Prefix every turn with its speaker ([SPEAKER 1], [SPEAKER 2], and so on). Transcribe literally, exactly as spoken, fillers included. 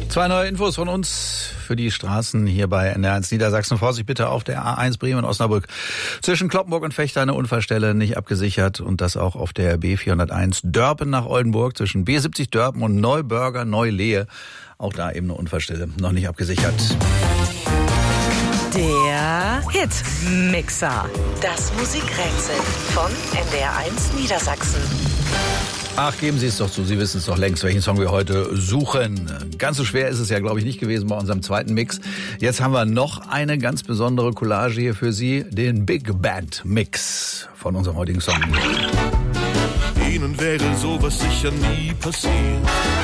[SPEAKER 1] Zwei neue Infos von uns für die Straßen hier bei N D R eins Niedersachsen. Vorsicht bitte auf der A eins Bremen-Osnabrück. Zwischen Cloppenburg und Vechta eine Unfallstelle nicht abgesichert. Und das auch auf der B vierhunderteins Dörpen nach Oldenburg. Zwischen B siebzig Dörpen und Neubürger Neulehe. Auch da eben eine Unfallstelle noch nicht abgesichert.
[SPEAKER 2] Der Hitmixer. Das Musikrätsel von N D R eins Niedersachsen.
[SPEAKER 1] Ach, geben Sie es doch zu. Sie wissen es doch längst, welchen Song wir heute suchen. Ganz so schwer ist es ja, glaube ich, nicht gewesen bei unserem zweiten Mix. Jetzt haben wir noch eine ganz besondere Collage hier für Sie. Den Big Band Mix von unserem heutigen Song.
[SPEAKER 3] Ihnen wäre sowas sicher nie passiert.